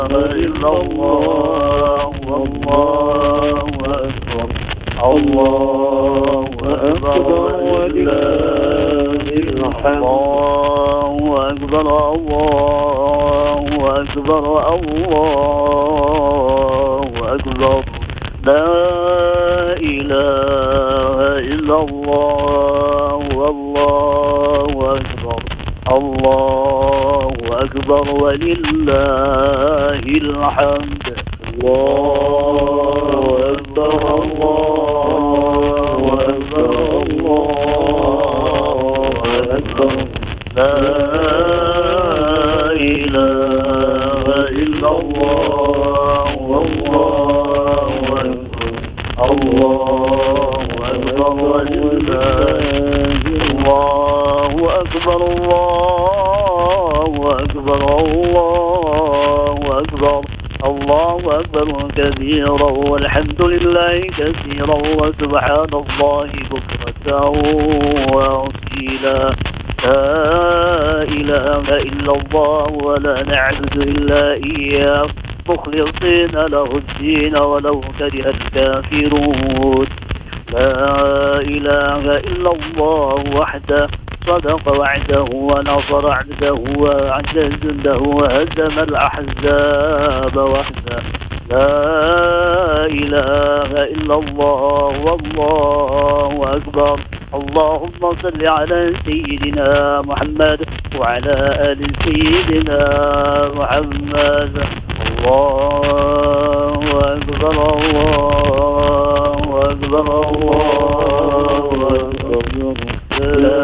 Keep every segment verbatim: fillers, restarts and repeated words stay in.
إلا الله والله أكبر الله أكبر ولله الحمد الله أكبر الله أكبر الله أكبر لا إله إلا الله والله أكبر الله أكبر ولله الحمد الله أكبر الله أكبر الله أكبر لا إله إلا الله والله أكبر الله أكبر ولله الله أكبر الله أكبر الله أكبر الله أكبر كبيرا والحمد لله كثيرا وسبحان الله بكرة وأصيلا لا إله إلا الله ولا نعبد إلا إياه مخلصين له الدين ولو كره الكافرون لا إله إلا الله وحده صدق وعده ونصر عبده وأعز جنده وهزم الأحزاب وحده لا إله إلا الله والله أكبر اللهم صل على سيدنا محمد وعلى آل سيدنا محمد الله أكبر الله أكبر الله أكبر لا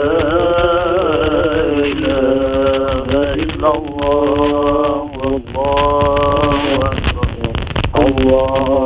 إله إلا الله والله أكبر الله